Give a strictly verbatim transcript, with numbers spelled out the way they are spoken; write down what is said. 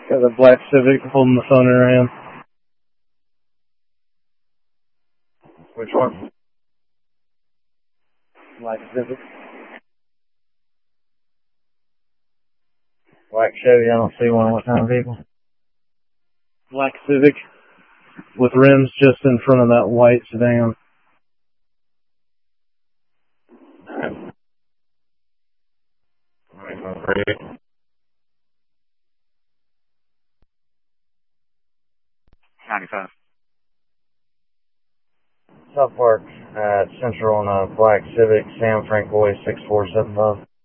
Got a black Civic holding the phone in her hand. Which one? Black Civic. Black Chevy, I don't see one. What kind of vehicle? Black Civic with rims just in front of that white sedan. ninety-five. South Park at Central on a black Civic, Sam Frank Boy six four seven five.